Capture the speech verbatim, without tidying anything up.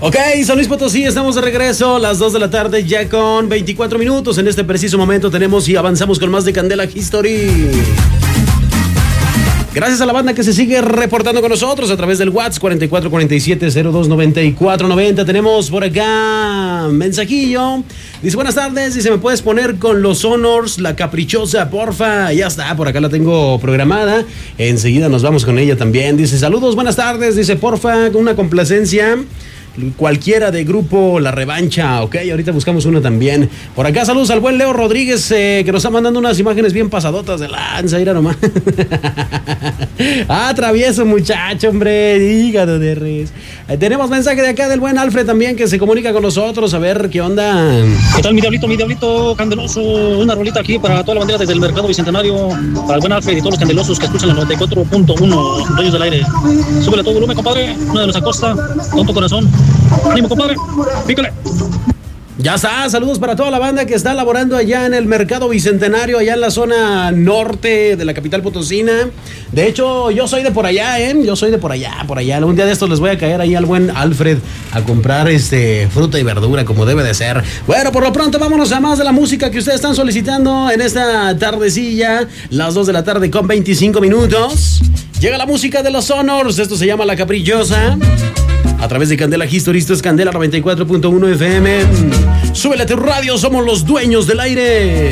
Ok, San Luis Potosí, estamos de regreso, las dos de la tarde ya con veinticuatro minutos. En este preciso momento tenemos y avanzamos con más de Candela History. Gracias a la banda que se sigue reportando con nosotros a través del WhatsApp cuarenta y cuatro cuarenta y siete cero dos noventa y cuatro noventa. Tenemos por acá mensajillo. Dice, buenas tardes, dice, ¿me puedes poner con los Honors La Caprichosa, porfa? Ya está, por acá la tengo programada. Enseguida nos vamos con ella también. Dice, saludos, buenas tardes, dice, porfa, con una complacencia. Cualquiera de grupo La Revancha, ok, ahorita buscamos una también. Por acá saludos al buen Leo Rodríguez, eh, que nos está mandando unas imágenes bien pasadotas de lanza, mira nomás. Ah, travieso muchacho, hombre, hígado de res. Eh, tenemos mensaje de acá del buen Alfred también, que se comunica con nosotros, a ver qué onda. ¿Qué tal, mi diablito, mi diablito candeloso? Una rolita aquí para toda la bandera desde el Mercado Bicentenario, para el buen Alfred y todos los candelosos que escuchan la noventa y cuatro punto uno, Rayos del Aire. Súbele a todo volumen, compadre, una de los Acosta, tonto corazón. ¡Ánimo, compadre! ¡Pícale! Ya está, saludos para toda la banda que está laborando allá en el Mercado Bicentenario, allá en la zona norte de la capital potosina. De hecho, yo soy de por allá, ¿eh? Yo soy de por allá, por allá. Un día de estos les voy a caer ahí al buen Alfred a comprar este fruta y verdura como debe de ser. Bueno, por lo pronto vámonos a más de la música que ustedes están solicitando en esta tardecilla, las dos de la tarde con veinticinco minutos. Llega la música de los Honors, esto se llama La Caprichosa. A través de Candela History, esto es Candela noventa y cuatro punto uno F M. Súbele a tu radio, somos los dueños del aire.